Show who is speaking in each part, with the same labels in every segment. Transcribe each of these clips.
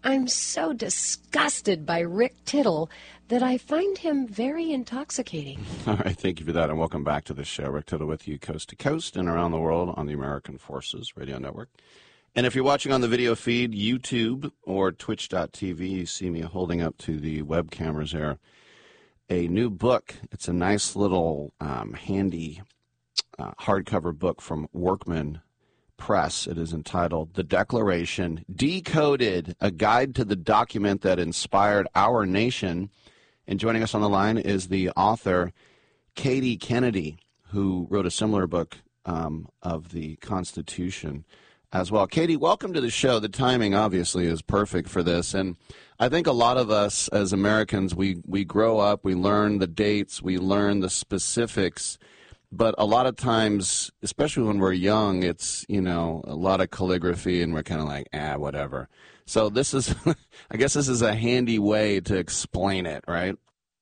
Speaker 1: I'm so disgusted by Rick Tittle that I find him very intoxicating.
Speaker 2: All right, thank you for that, and welcome back to the show. Rick Tittle with you coast to coast and around the world on the American Forces Radio Network. And if you're watching on the video feed, YouTube or twitch.tv, you see me holding up to the web cameras there a new book. It's a nice little handy hardcover book from Workman Press. It is entitled The Declaration Decoded, a guide to the document that inspired our nation. And joining us on the line is the author, Katie Kennedy, who wrote a similar book of the Constitution as well. Katie, welcome to the show. The timing, obviously, is perfect for this. And I think a lot of us as Americans, we grow up, we learn the dates, we learn the specifics. But a lot of times, especially when we're young, it's, a lot of calligraphy and we're kind of like, whatever. So this is, I guess this is a handy way to explain it, right?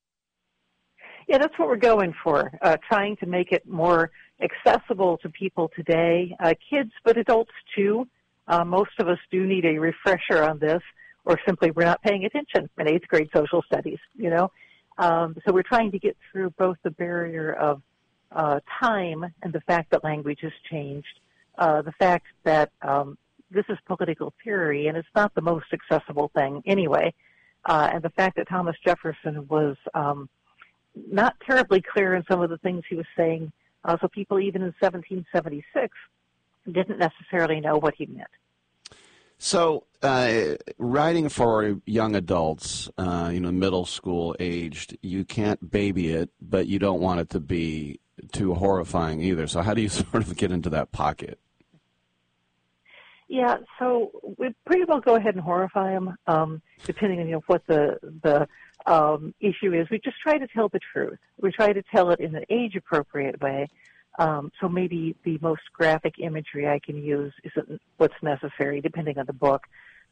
Speaker 3: Yeah, that's what we're going for, trying to make it more accessible to people today, kids, but adults too. Most of us do need a refresher on this, or simply we're not paying attention in 8th grade social studies, So we're trying to get through both the barrier of time and the fact that language has changed, the fact that this is political theory and it's not the most accessible thing anyway, and the fact that Thomas Jefferson was not terribly clear in some of the things he was saying, so people even in 1776 didn't necessarily know what he meant.
Speaker 2: So, writing for young adults, middle school aged, you can't baby it, but you don't want it to be too horrifying either. So how do you sort of get into that pocket?
Speaker 3: Yeah, so we pretty well go ahead and horrify them, depending on what the issue is. We just try to tell the truth. We try to tell it in an age-appropriate way. So maybe the most graphic imagery I can use isn't what's necessary, depending on the book.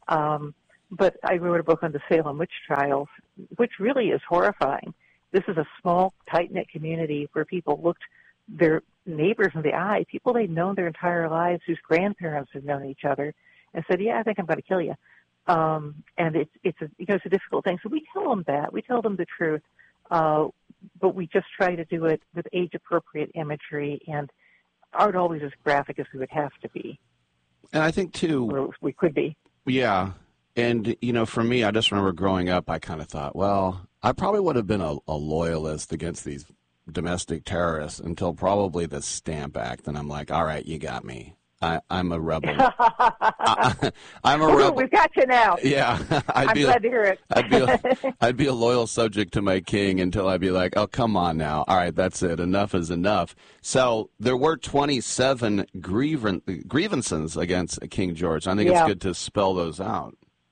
Speaker 3: But I wrote a book on the Salem witch trials, which really is horrifying. This is a small, tight-knit community where people looked their neighbors in the eye, people they'd known their entire lives, whose grandparents had known each other, and said, "Yeah, I think I'm going to kill you." And it's a difficult thing. So we tell them that. We tell them the truth. But we just try to do it with age-appropriate imagery and aren't always as graphic as we would have to be.
Speaker 2: And I think, too,
Speaker 3: or we could be.
Speaker 2: Yeah. And, for me, I just remember growing up, I kind of thought, well, I probably would have been a loyalist against these domestic terrorists until probably the Stamp Act. And I'm like, all right, you got me. I'm a rebel. I'm a rebel.
Speaker 3: We've got you now.
Speaker 2: Yeah,
Speaker 3: I'm glad to hear it.
Speaker 2: I'd be a loyal subject to my king until I'd be like, oh, come on now. All right, that's it. Enough is enough. So there were 27 grievances against King George. I think it's good to spell those out.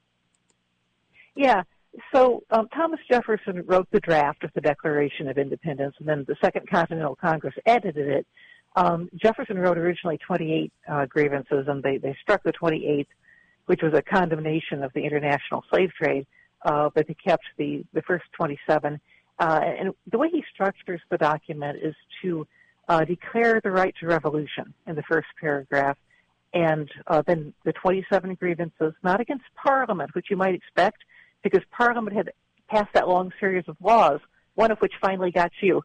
Speaker 3: Yeah. So Thomas Jefferson wrote the draft of the Declaration of Independence, and then the Second Continental Congress edited it. Jefferson wrote originally 28 grievances, and they struck the 28th, which was a condemnation of the international slave trade, but they kept the first 27. And the way he structures the document is to declare the right to revolution in the first paragraph, and then the 27 grievances, not against Parliament, which you might expect, because Parliament had passed that long series of laws, one of which finally got you.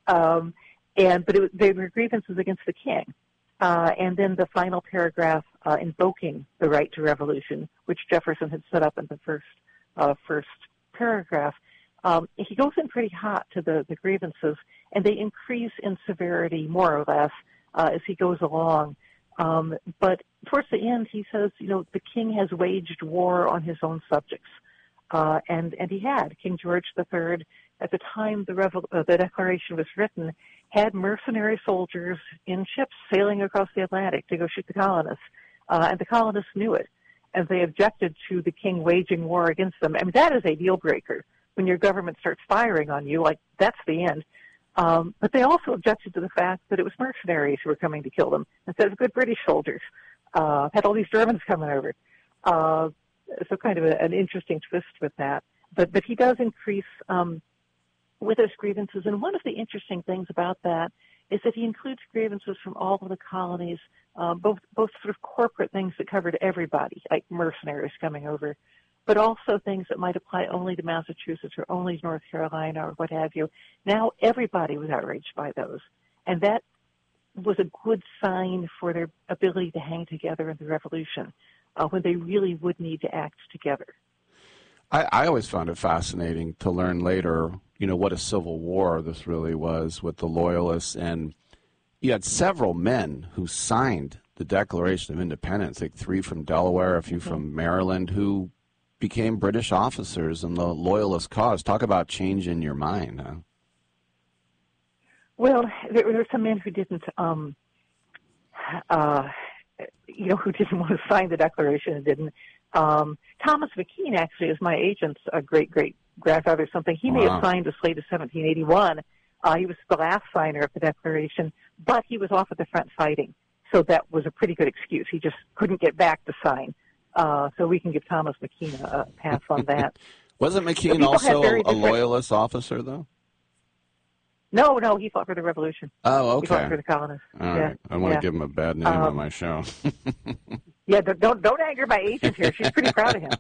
Speaker 3: But they were grievances against the king. And then the final paragraph invoking the right to revolution, which Jefferson had set up in the first paragraph. He goes in pretty hot to the grievances, and they increase in severity more or less as he goes along. But towards the end, he says, the king has waged war on his own subjects. And he had. King George III, at the time the Declaration was written, had mercenary soldiers in ships sailing across the Atlantic to go shoot the colonists. And the colonists knew it. And they objected to the king waging war against them. I mean, that is a deal breaker. When your government starts firing on you, that's the end. But they also objected to the fact that it was mercenaries who were coming to kill them instead of good British soldiers. Had all these Germans coming over. So kind of an interesting twist with that. But he does increase with his grievances. And one of the interesting things about that is that he includes grievances from all of the colonies, both sort of corporate things that covered everybody, like mercenaries coming over, but also things that might apply only to Massachusetts or only to North Carolina or what have you. Now everybody was outraged by those. And that was a good sign for their ability to hang together in the Revolution when they really would need to act together.
Speaker 2: I always found it fascinating to learn later, what a civil war this really was with the Loyalists. And you had several men who signed the Declaration of Independence, like 3 from Delaware, a few from Maryland, who became British officers in the Loyalist cause. Talk about changing your mind, huh?
Speaker 3: Well, there were some men who didn't, who didn't want to sign the Declaration and didn't. Thomas McKean actually is my agent's great-great-grandfather or something. He may have signed the slate of 1781. He was the last signer of the Declaration, but he was off at the front fighting. So that was a pretty good excuse. He just couldn't get back to sign. So we can give Thomas McKean a pass on that.
Speaker 2: Wasn't McKean also a Loyalist officer, though?
Speaker 3: No, he fought for the Revolution.
Speaker 2: Oh, okay.
Speaker 3: He fought for the colonists.
Speaker 2: All right. I want to give him a bad name on my show.
Speaker 3: Yeah, don't anger my agent here. She's pretty proud of him.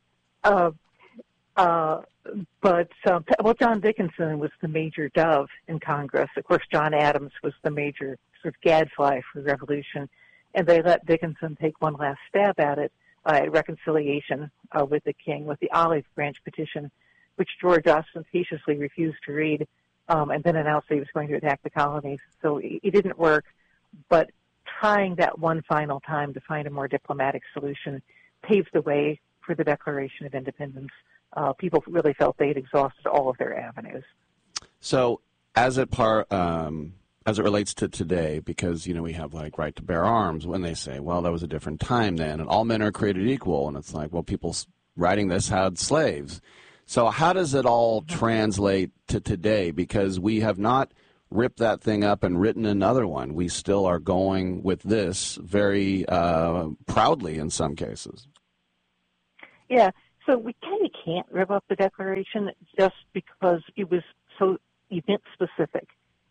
Speaker 3: John Dickinson was the major dove in Congress. Of course, John Adams was the major sort of gadfly for the Revolution, and they let Dickinson take one last stab at it, at reconciliation with the king, with the Olive Branch Petition, which George ostentatiously refused to read, and then announced that he was going to attack the colonies. So it didn't work, but trying that one final time to find a more diplomatic solution paved the way for the Declaration of Independence. People really felt they had exhausted all of their avenues.
Speaker 2: So as it relates to today, because, we have like right to bear arms, when they say, well, that was a different time then, and all men are created equal, and it's like, well, people writing this had slaves. So how does it all translate to today? Because we have not ripped that thing up and written another one. We still are going with this very proudly in some cases.
Speaker 3: Yeah, so we kind of can't rip up the Declaration just because it was so event-specific.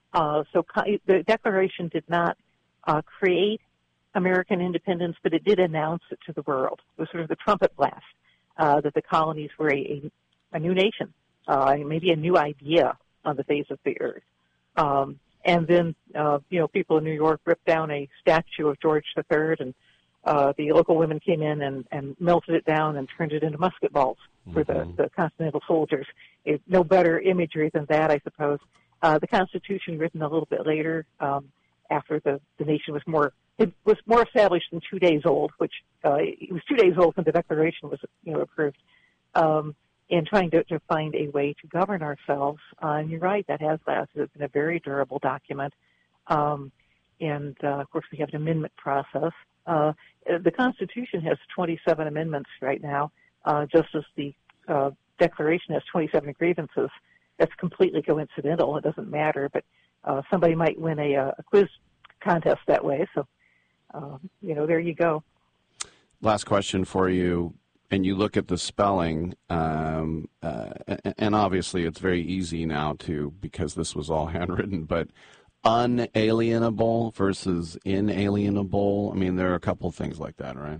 Speaker 3: The Declaration did not create American independence, but it did announce it to the world. It was sort of the trumpet blast that the colonies were a new nation, maybe a new idea on the face of the earth. And then, people in New York ripped down a statue of George III, and the local women came in and melted it down and turned it into musket balls for the Continental soldiers. No better imagery than that, I suppose. The Constitution, written a little bit later, after the nation was more established than 2 days old, which it was 2 days old when the Declaration was approved. And trying to find a way to govern ourselves. And you're right, that has lasted. It's been a very durable document. Of course, we have an amendment process. The Constitution has 27 amendments right now, just as the Declaration has 27 grievances. That's completely coincidental. It doesn't matter, but somebody might win a quiz contest that way. So, there you go.
Speaker 2: Last question for you. And you look at the spelling, and obviously it's very easy now because this was all handwritten, but unalienable versus inalienable. I mean, there are a couple of things like that, right?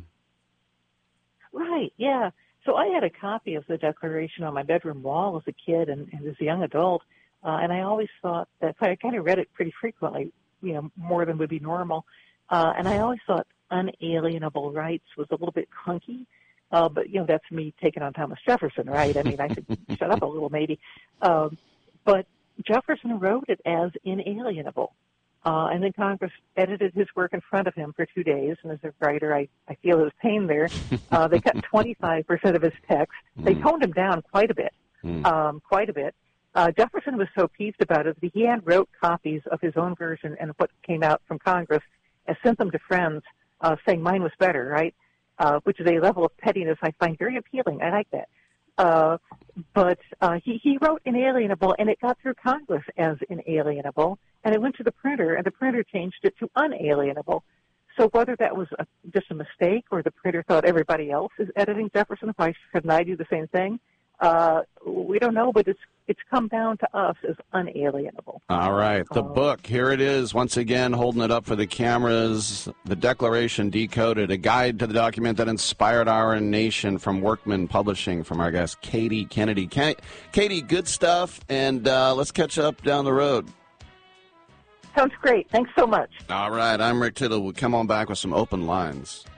Speaker 3: Right, yeah. So I had a copy of the Declaration on my bedroom wall as a kid and as a young adult, and I always thought that I kind of read it pretty frequently, more than would be normal, and I always thought unalienable rights was a little bit clunky. But, that's me taking on Thomas Jefferson, right? I mean, I could shut up a little maybe. But Jefferson wrote it as inalienable. And then Congress edited his work in front of him for 2 days. And as a writer, I feel his pain there. They cut 25% of his text. They toned him down quite a bit, Jefferson was so peeved about it that he hand wrote copies of his own version and what came out from Congress and sent them to friends saying mine was better, right? Which is a level of pettiness I find very appealing. I like that. But he wrote inalienable, and it got through Congress as inalienable, and it went to the printer, and the printer changed it to unalienable. So whether that was just a mistake or the printer thought everybody else is editing Jefferson, why shouldn't I do the same thing? We don't know, but it's it's come down to us as unalienable.
Speaker 2: All right. The book, here it is, once again, holding it up for the cameras. The Declaration Decoded, a guide to the document that inspired our nation, from Workman Publishing, from our guest, Katie Kennedy. Katie, good stuff, and let's catch up down the road.
Speaker 3: Sounds great. Thanks so much.
Speaker 2: All right. I'm Rick Tittle. We'll come on back with some open lines.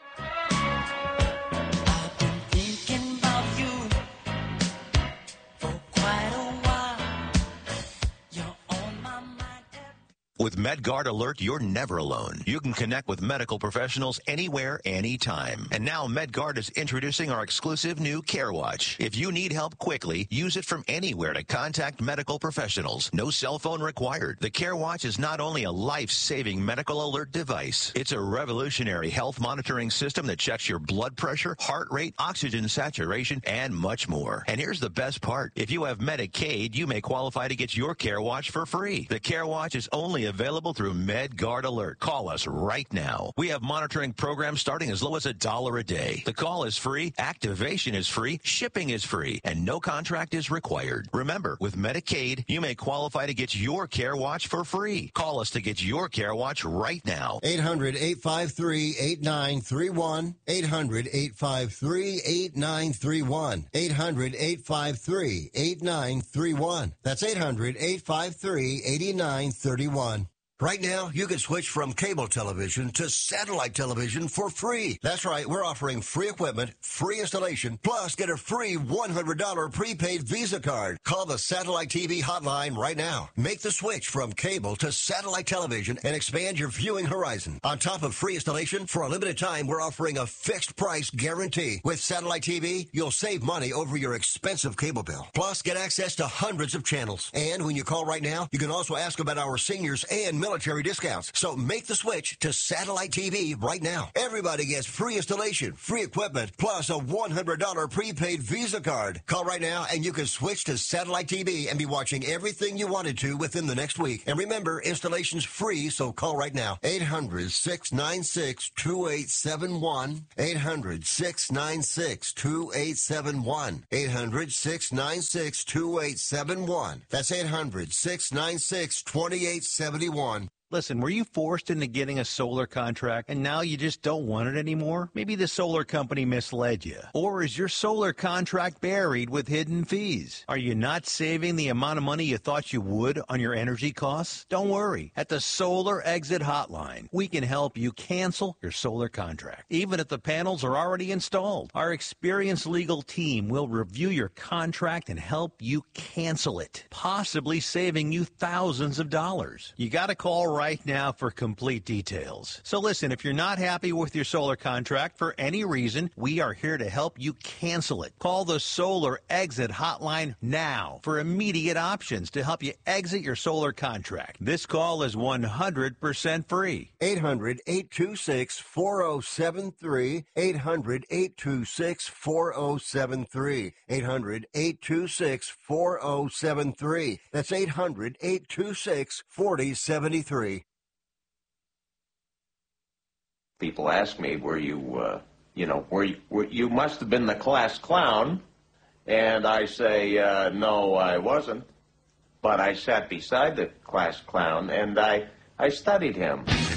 Speaker 4: With MedGuard Alert, you're never alone. You can connect with medical professionals anywhere, anytime. And now MedGuard is introducing our exclusive new CareWatch. If you need help quickly, use it from anywhere to contact medical professionals. No cell phone required. The CareWatch is not only a life-saving medical alert device, it's a revolutionary health monitoring system that checks your blood pressure, heart rate, oxygen saturation, and much more. And here's the best part. If you have Medicaid, you may qualify to get your CareWatch for free. The CareWatch is only available through MedGuard Alert. Call us right now. We have monitoring programs starting as low as $1 a day. The call is free, activation is free, shipping is free, and no contract is required. Remember, with Medicaid, you may qualify to get your CareWatch for free. Call us to get your CareWatch right now.
Speaker 5: 800-853-8931. 800-853-8931. 800-853-8931. That's 800-853-8931. Right now, you can switch from cable television to satellite television for free. That's right, we're offering free equipment, free installation, plus get a free $100 prepaid Visa card. Call the Satellite TV hotline right now. Make the switch from cable to satellite television and expand your viewing horizon. On top of free installation, for a limited time, we're offering a fixed price guarantee. With Satellite TV, you'll save money over your expensive cable bill. Plus, get access to hundreds of channels. And when you call right now, you can also ask about our seniors and military discounts. So make the switch to Satellite TV right now. Everybody gets free installation, free equipment, plus a $100 prepaid Visa card. Call right now and you can switch to Satellite TV and be watching everything you wanted to within the next week. And remember, installation's free, so call right now. 800-696-2871. 800-696-2871. 800-696-2871. That's 800-696-2871.
Speaker 6: Listen, were you forced into getting a solar contract and now you just don't want it anymore? Maybe the solar company misled you. Or is your solar contract buried with hidden fees? Are you not saving the amount of money you thought you would on your energy costs? Don't worry. At the Solar Exit Hotline, we can help you cancel your solar contract, even if the panels are already installed. Our experienced legal team will review your contract and help you cancel it, possibly saving you thousands of dollars. You got to call right now for complete details. So listen, if you're not happy with your solar contract for any reason, we are here to help you cancel it. Call the Solar Exit Hotline now for immediate options to help you exit your solar contract. This call is 100% free.
Speaker 5: 800-826-4073. 800-826-4073. 800-826-4073. That's 800-826-4073.
Speaker 7: People ask me, were you must have been the class clown, and I say, no, I wasn't, but I sat beside the class clown, and I studied him.